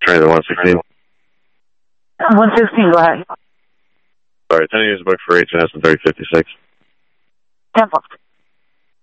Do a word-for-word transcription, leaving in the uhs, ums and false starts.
Transit one sixteen. one sixteen, go ahead. Sorry, ten years booked for H and S and thirty fifty-six. ten bucks.